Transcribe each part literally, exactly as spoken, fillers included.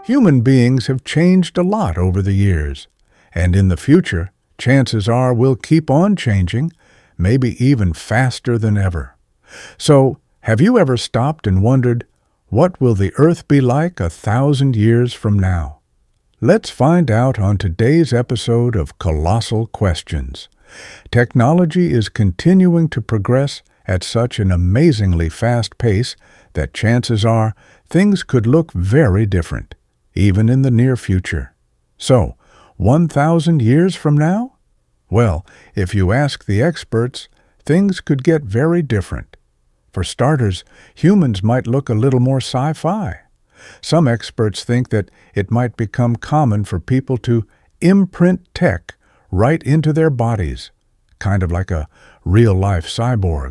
Human beings have changed a lot over the years, and in the future, chances are we'll keep on changing, maybe even faster than ever. So, have you ever stopped and wondered, what will the Earth be like a thousand years from now? Let's find out on today's episode of Colossal Questions. Technology is continuing to progress at such an amazingly fast pace that chances are things could look very different, even in the near future. So, one thousand years from now? Well, if you ask the experts, things could get very different. For starters, humans might look a little more sci-fi. Some experts think that it might become common for people to imprint tech right into their bodies, kind of like a real-life cyborg.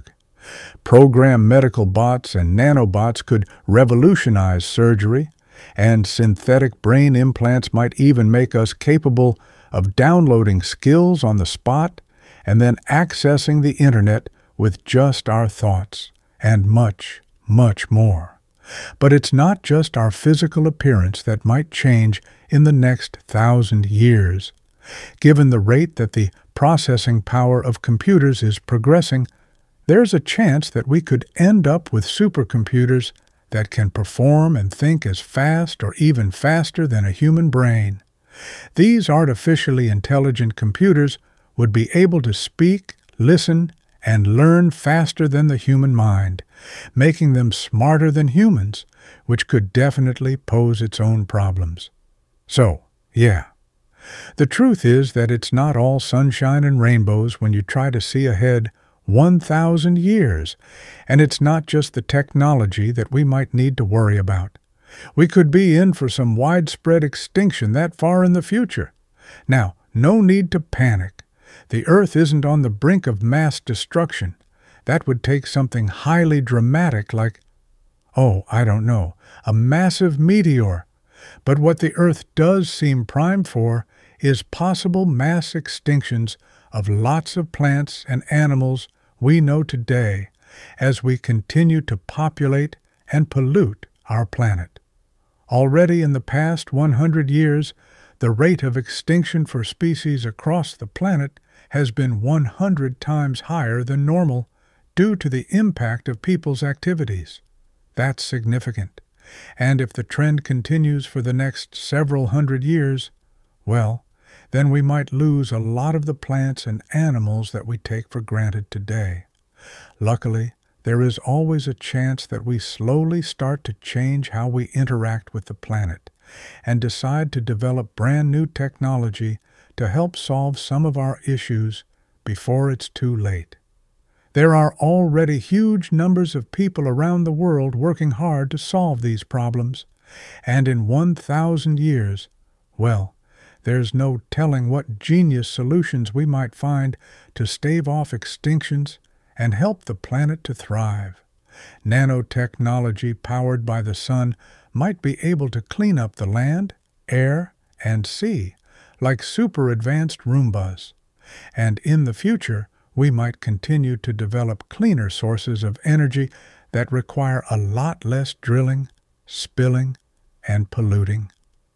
Program medical bots and nanobots could revolutionize surgery, and synthetic brain implants might even make us capable of downloading skills on the spot and then accessing the internet with just our thoughts, and much, much more. But it's not just our physical appearance that might change in the next thousand years. Given the rate that the processing power of computers is progressing, there's a chance that we could end up with supercomputers that can perform and think as fast or even faster than a human brain. These artificially intelligent computers would be able to speak, listen, and learn faster than the human mind, making them smarter than humans, which could definitely pose its own problems. So, yeah. The truth is that it's not all sunshine and rainbows when you try to see ahead one thousand years, and it's not just the technology that we might need to worry about. We could be in for some widespread extinction that far in the future. Now, no need to panic. The Earth isn't on the brink of mass destruction. That would take something highly dramatic like, oh, I don't know, a massive meteor. But what the Earth does seem primed for is possible mass extinctions of lots of plants and animals we know today as we continue to populate and pollute our planet. Already in the past one hundred years, the rate of extinction for species across the planet has been one hundred times higher than normal due to the impact of people's activities. That's significant. And if the trend continues for the next several hundred years, well, then we might lose a lot of the plants and animals that we take for granted today. Luckily, there is always a chance that we slowly start to change how we interact with the planet and decide to develop brand new technology to help solve some of our issues before it's too late. There are already huge numbers of people around the world working hard to solve these problems, and in one thousand years, well, there's no telling what genius solutions we might find to stave off extinctions and help the planet to thrive. Nanotechnology powered by the sun might be able to clean up the land, air, and sea like super-advanced Roombas. And in the future, we might continue to develop cleaner sources of energy that require a lot less drilling, spilling, and polluting.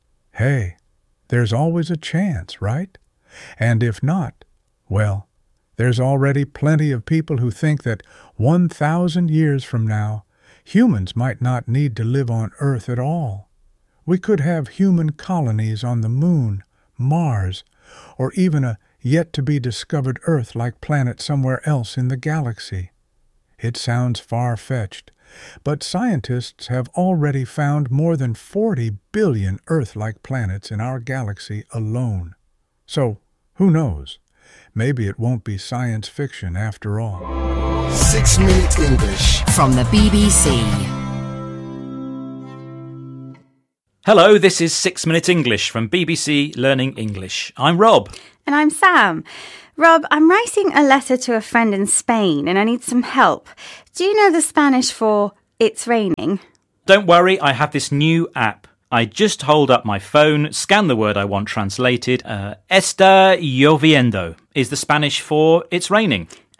Hey, there's always a chance, right? And if not, well, there's already plenty of people who think that one thousand years from now, humans might not need to live on Earth at all. We could have human colonies on the Moon, Mars, or even a yet-to-be-discovered Earth-like planet somewhere else in the galaxy. It sounds far-fetched, but scientists have already found more than forty billion Earth-like planets in our galaxy alone. So, who knows? Maybe it won't be science fiction after all. Six Minute English from the B B C. Hello, this is Six Minute English from B B C Learning English. I'm Rob. And I'm Sam. Rob, I'm writing a letter to a friend in Spain and I need some help. Do you know the Spanish for it's raining? Don't worry, I have this new app. I just hold up my phone, scan the word I want translated. Uh, Está lloviendo is the Spanish for it's raining.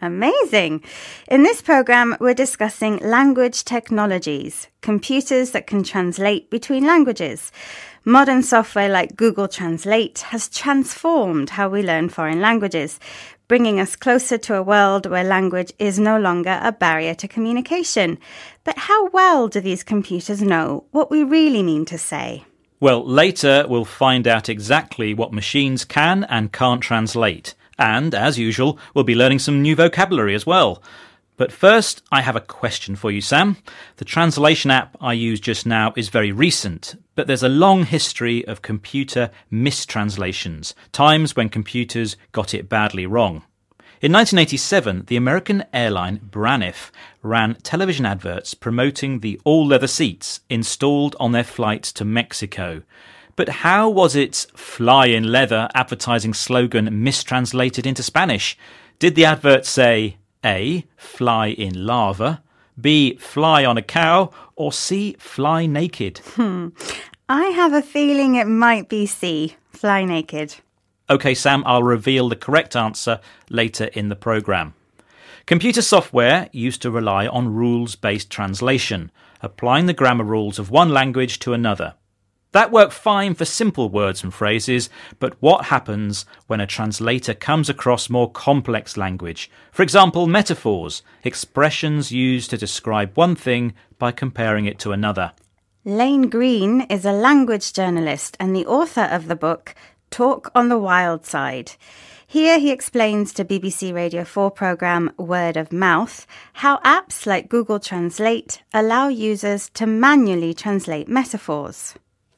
Amazing! In this program, we're discussing language technologies, computers that can translate between languages. Modern software like Google Translate has transformed how we learn foreign languages, bringing us closer to a world where language is no longer a barrier to communication. But how well do these computers know what we really mean to say? Well, later we'll find out exactly what machines can and can't translate. And, as usual, we'll be learning some new vocabulary as well. But first, I have a question for you, Sam. The translation app I used just now is very recent, but there's a long history of computer mistranslations, times when computers got it badly wrong. In nineteen eighty-seven, the American airline Braniff ran television adverts promoting the all-leather seats installed on their flights to Mexico. But how was its fly in leather advertising slogan mistranslated into Spanish? Did the advert say A, fly in lava, B, fly on a cow, or C, fly naked? Hmm. I have a feeling it might be C, fly naked. OK, Sam, I'll reveal the correct answer later in the programme. Computer software used to rely on rules-based translation, applying the grammar rules of one language to another. That worked fine for simple words and phrases, but what happens when a translator comes across more complex language? For example, metaphors, expressions used to describe one thing by comparing it to another. Lane Green is a language journalist and the author of the book Talk on the Wild Side. Here he explains to B B C Radio four programme Word of Mouth how apps like Google Translate allow users to manually translate metaphors.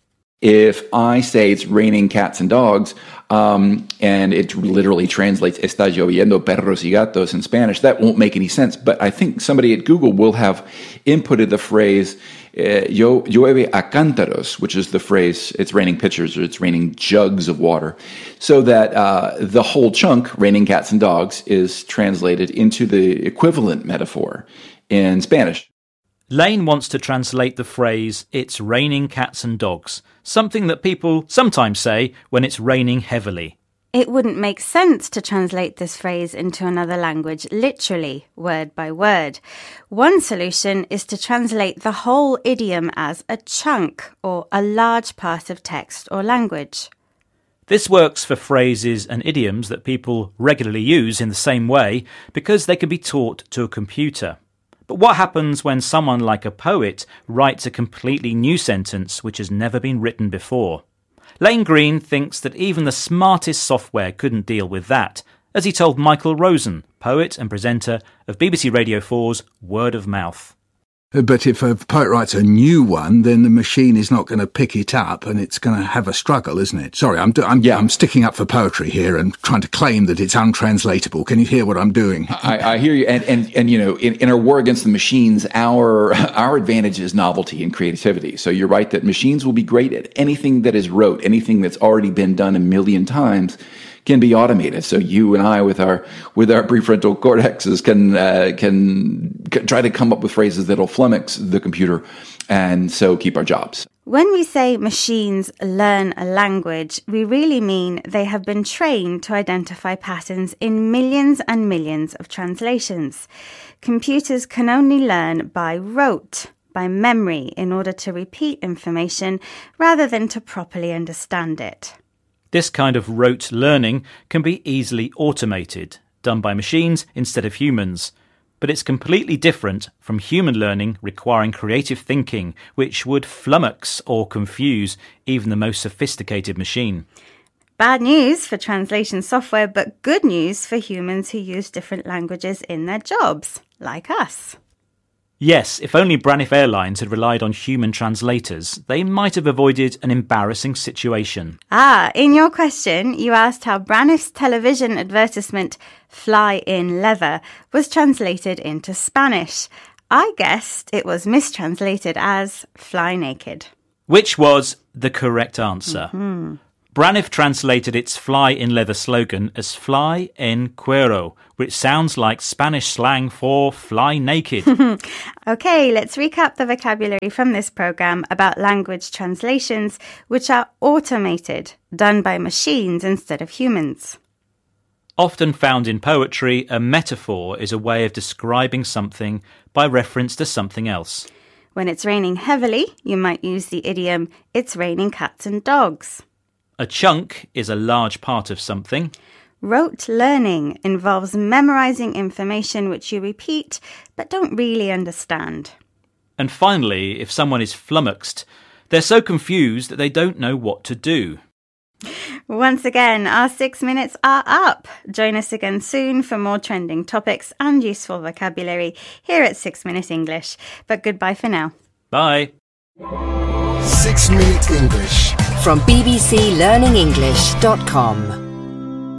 If I say it's raining cats and dogs, um, and it literally translates está lloviendo perros y gatos in Spanish, that won't make any sense. But I think somebody at Google will have inputted the phrase uh, llueve a cántaros, which is the phrase it's raining pitchers or it's raining jugs of water, so that uh, the whole chunk, raining cats and dogs, is translated into the equivalent metaphor in Spanish. Lane wants to translate the phrase, it's raining cats and dogs, something that people sometimes say when it's raining heavily. It wouldn't make sense to translate this phrase into another language literally, word by word. One solution is to translate the whole idiom as a chunk or a large part of text or language. This works for phrases and idioms that people regularly use in the same way because they can be taught to a computer. But what happens when someone like a poet writes a completely new sentence which has never been written before? Lane Green thinks that even the smartest software couldn't deal with that, as he told Michael Rosen, poet and presenter of B B C Radio four's Word of Mouth. But if a poet writes a new one, then the machine is not going to pick it up and it's going to have a struggle, isn't it? Sorry, I'm, I'm, yeah. I'm sticking up for poetry here and trying to claim that it's untranslatable. Can you hear what I'm doing? I, I hear you. And, and, and you know, in, in our war against the machines, our, our advantage is novelty and creativity. So you're right that machines will be great at anything that is rote, anything that's already been done a million times can be automated. So you and I, with our with our prefrontal cortexes, can uh, can, can try to come up with phrases that'll flummox the computer, and so keep our jobs. When we say machines learn a language, we really mean they have been trained to identify patterns in millions and millions of translations. Computers can only learn by rote, by memory, in order to repeat information rather than to properly understand it. This kind of rote learning can be easily automated, done by machines instead of humans. But it's completely different from human learning requiring creative thinking, which would flummox or confuse even the most sophisticated machine. Bad news for translation software, but good news for humans who use different languages in their jobs, like us. Yes, if only Braniff Airlines had relied on human translators, they might have avoided an embarrassing situation. Ah, in your question, you asked how Braniff's television advertisement, Fly in Leather, was translated into Spanish. I guessed it was mistranslated as Fly Naked. Which was the correct answer. Mm-hmm. Braniff translated its fly in leather slogan as fly en cuero, which sounds like Spanish slang for fly naked. OK, let's recap the vocabulary from this programme about language translations, which are automated, done by machines instead of humans. Often found in poetry, a metaphor is a way of describing something by reference to something else. When it's raining heavily, you might use the idiom, it's raining cats and dogs. A chunk is a large part of something. Rote learning involves memorizing information which you repeat but don't really understand. And finally, if someone is flummoxed, they're so confused that they don't know what to do. Once again, our six minutes are up. Join us again soon for more trending topics and useful vocabulary here at Six Minute English. But goodbye for now. Bye. Six Minute English from b b c learning english dot com.